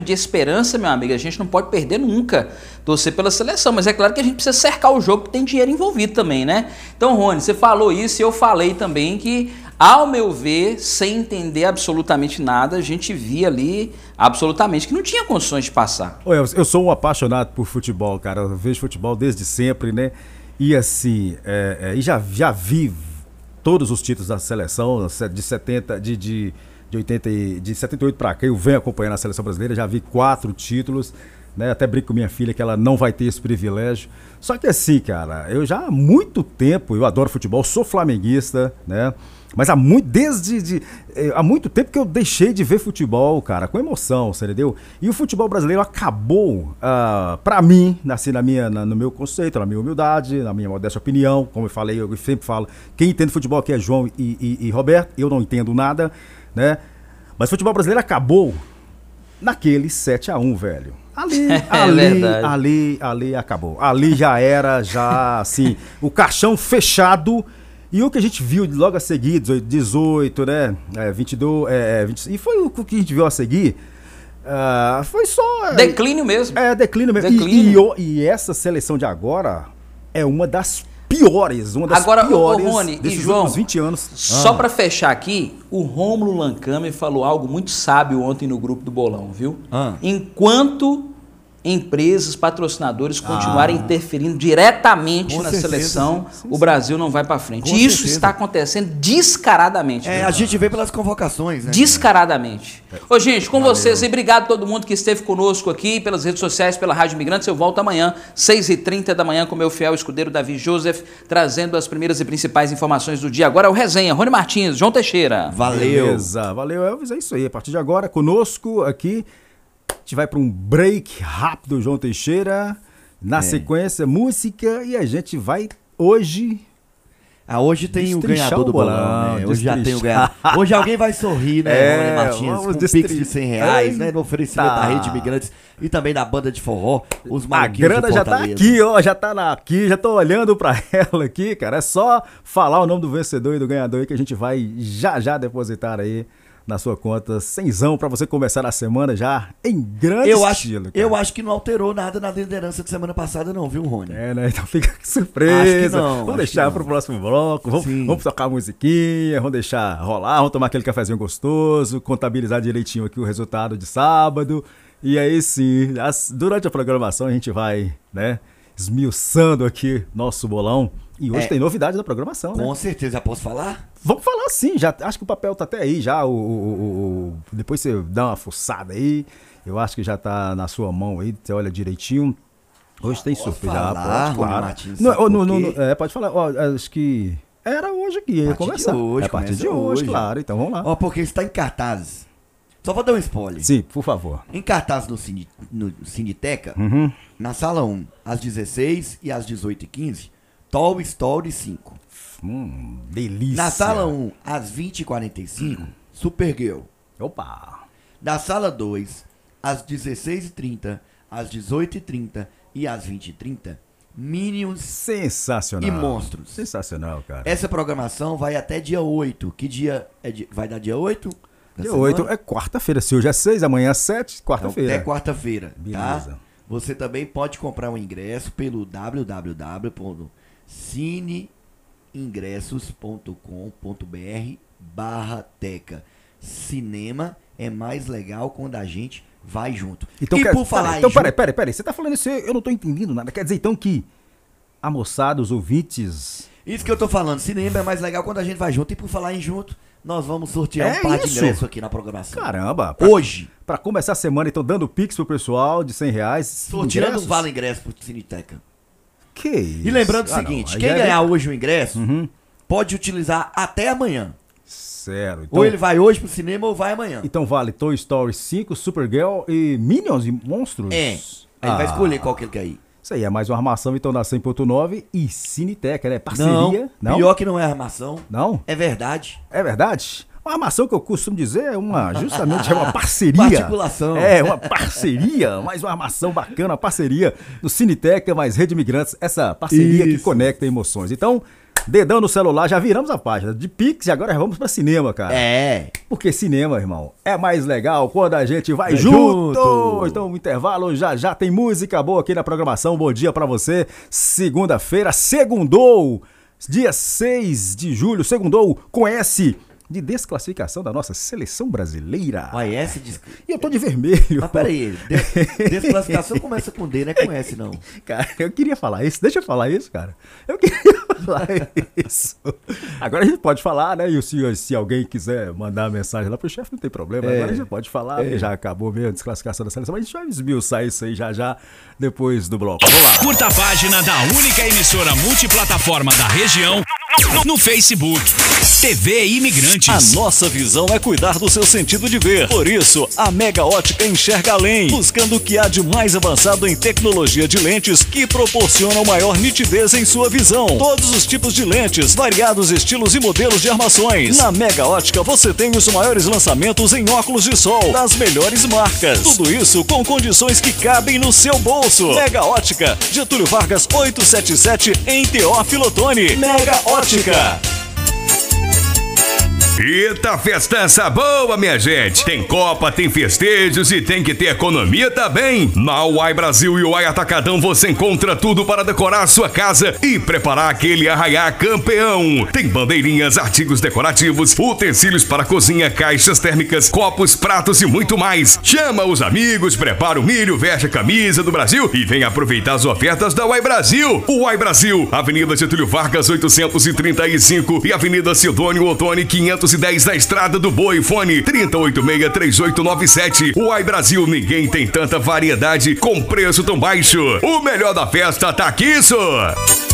de esperança, meu amigo, a gente não pode perder nunca, torcer pela seleção, mas é claro que a gente precisa cercar o jogo, que tem dinheiro envolvido também, né? Então, Rony, você falou isso e eu falei também que, ao meu ver, sem entender absolutamente nada, a gente via ali absolutamente que não tinha condições de passar. Eu sou um apaixonado por futebol, cara, eu vejo futebol desde sempre, né? E assim, e já vi todos os títulos da seleção, de 78 para cá, eu venho acompanhando a seleção brasileira, já vi 4 títulos, né? Até brinco com minha filha que ela não vai ter esse privilégio. Só que assim, cara, eu já há muito tempo, eu adoro futebol, sou flamenguista, né? Mas há muito tempo que eu deixei de ver futebol, cara, com emoção, você entendeu? E o futebol brasileiro acabou, pra mim, assim, no meu conceito, na minha humildade, na minha modesta opinião, como eu falei, eu sempre falo, quem entende futebol aqui é João e Roberto, eu não entendo nada, né? Mas o futebol brasileiro acabou naquele 7-1, velho. Ali acabou. Ali já era, assim, o caixão fechado. E o que a gente viu logo a seguir, 18, né? 22, 20, e foi o que a gente viu a seguir. Foi só. Declínio mesmo. Declínio mesmo. Declínio. E essa seleção de agora é uma das piores. Agora, Rony desses e João, últimos 20 anos. Só pra fechar aqui, o Rômulo Lancâmere falou algo muito sábio ontem no grupo do Bolão, viu? Enquanto empresas, patrocinadores continuarem interferindo diretamente na seleção, o Brasil não vai para frente. E isso está acontecendo descaradamente. A gente vê pelas convocações, né? Descaradamente. Ô, gente, com vocês, e obrigado a todo mundo que esteve conosco aqui, pelas redes sociais, pela Rádio Imigrantes. Eu volto amanhã, 6h30 da manhã, com meu fiel escudeiro Davi Joseph, trazendo as primeiras e principais informações do dia. Agora é o Resenha, Rony Martins, João Teixeira. Valeu. Beleza, valeu, Elvis, é isso aí. A partir de agora, conosco aqui, a gente vai para um break rápido, João Teixeira. Na sequência, música. E a gente vai hoje... hoje tem o ganhador do bolão, né? Hoje já tem o ganhador. Hoje alguém vai sorrir, né, Rony Martins? Com um pix de R$100, né? No oferecimento da Rede Imigrantes e também da banda de forró, os Maluquinhos. A grana já tá aqui, ó. Já tá aqui, já tô olhando pra ela aqui, cara. É só falar o nome do vencedor e do ganhador aí que a gente vai já depositar aí na sua conta, cenzão, pra você começar a semana já em grande estilo. Cara. Eu acho que não alterou nada na liderança de semana passada não, viu, Rony? Né? Então fica surpresa. Vamos deixar pro próximo bloco, vamos tocar a musiquinha, vamos deixar rolar, vamos tomar aquele cafezinho gostoso, contabilizar direitinho aqui o resultado de sábado. E aí sim, durante a programação a gente vai, né, esmiuçando aqui nosso bolão. E hoje tem novidade da programação, né? Com certeza, já posso falar? Vamos falar sim, já, acho que o papel tá até aí já, depois você dá uma fuçada aí, eu acho que já tá na sua mão aí, você olha direitinho. Hoje tem surpresa, pode, claro. Martins, pode falar, acho que era hoje que ia começar. A partir de hoje, claro, então vamos lá. Porque está em cartaz. Só vou dar um spoiler. Sim, por favor. Em cartaz no Ciniteca, na sala 1, às 16 e às 18h15, Toy Story 5. Delícia. Na sala 1, às 20h45, Supergirl. Opa. Na sala 2, às 16h30, às 18h30 e às 20h30, Minions. Sensacional. E Monstros. Sensacional, cara. Essa programação vai até dia 8. Que dia vai dar dia 8? Dia 8 é quarta-feira. Se hoje é 6, amanhã é 7, quarta-feira. Então, até quarta-feira. Beleza. Tá? Você também pode comprar um ingresso pelo www.cineingressos.com.br/teca. Cinema é mais legal quando a gente vai junto. Então, peraí. Você tá falando isso, eu não tô entendendo nada. Quer dizer, então, que a moçada, os ouvintes... Isso que eu tô falando. Cinema é mais legal quando a gente vai junto. E por falar em junto, nós vamos sortear um par de ingressos aqui na programação. Caramba. Hoje. Pra começar a semana, então, dando pix pro pessoal de R$100. Sorteando um vale ingresso pro Ciniteca. Que isso? E lembrando o seguinte, quem ganhar hoje o ingresso, pode utilizar até amanhã. Sério. Então, ou ele vai hoje pro cinema ou vai amanhã. Então vale Toy Story 5, Supergirl e Minions e Monstros? Aí ele vai escolher qual que ele quer ir. Isso aí é mais uma armação, então, da 100.9 e Ciniteca, né? Parceria. Não, pior que não é armação. Não? É verdade. É verdade? Uma armação que eu costumo dizer justamente é uma parceria. Articulação. É, uma parceria, mais uma armação bacana, uma parceria do Ciniteca mais Rede Imigrantes, essa parceria que conecta emoções. Então, Dedão no celular, já viramos a página de Pix e agora vamos pra cinema, cara. Porque cinema, irmão, é mais legal quando a gente vai junto. Então, no intervalo, já tem música boa aqui na programação. Bom dia pra você. Segunda-feira, segundou. Dia 6 de julho, segundou com S de desclassificação da nossa seleção brasileira. E eu tô de vermelho. Mas peraí, desclassificação começa com D, não é com S, não. Cara, eu queria falar isso. Deixa eu falar isso, cara. Eu queria falar isso. Agora a gente pode falar, né? E se alguém quiser mandar mensagem lá pro chefe, não tem problema. Agora a gente pode falar, já acabou mesmo a desclassificação da seleção. Mas a gente vai esmiuçar isso aí já depois do bloco. Vamos lá. Curta a página da única emissora multiplataforma da região no Facebook. TV Imigrantes. A nossa visão é cuidar do seu sentido de ver. Por isso, a Mega Ótica enxerga além, buscando o que há de mais avançado em tecnologia de lentes que proporcionam maior nitidez em sua visão. Todos os tipos de lentes, variados estilos e modelos de armações. Na Mega Ótica você tem os maiores lançamentos em óculos de sol, das melhores marcas. Tudo isso com condições que cabem no seu bolso. Mega Ótica, Getúlio Vargas 877 em Teófilo Otoni. Mega Ótica. Eita, festança boa, minha gente! Tem Copa, tem festejos e tem que ter economia também. Na Uai Brasil e Uai Atacadão você encontra tudo para decorar sua casa e preparar aquele arraiá campeão. Tem bandeirinhas, artigos decorativos, utensílios para cozinha, caixas térmicas, copos, pratos e muito mais. Chama os amigos, prepara o milho, veste a camisa do Brasil e vem aproveitar as ofertas da Uai Brasil. Uai Brasil, Avenida Getúlio Vargas 835 e Avenida Sidônio Otoni 510 da Estrada do Boi. Fone 3086-3897. Uai Brasil, ninguém tem tanta variedade com preço tão baixo. O melhor da festa tá aqui, isso!